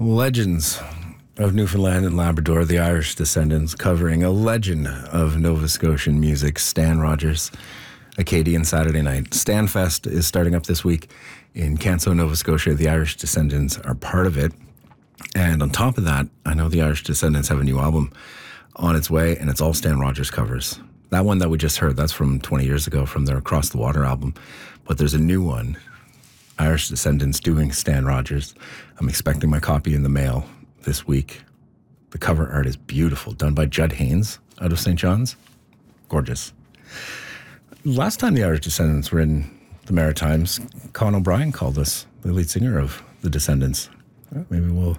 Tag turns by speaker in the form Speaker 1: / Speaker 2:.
Speaker 1: Legends of Newfoundland and Labrador, the Irish Descendants, covering a legend of Nova Scotian music, Stan Rogers, Acadian Saturday Night. Stanfest is starting up this week in Canso, Nova Scotia. The Irish Descendants are part of it. And on top of that, I know the Irish Descendants have a new album on its way, and it's all Stan Rogers covers. That one that we just heard, that's from 20 years ago, from their Across the Water album. But there's a new one, Irish Descendants doing Stan Rogers. I'm expecting my copy in the mail this week. The cover art is beautiful, done by Judd Haynes out of St. John's. Gorgeous. Last time the Irish Descendants were in the Maritimes, Con O'Brien called us, the lead singer of the Descendants. Well, maybe we'll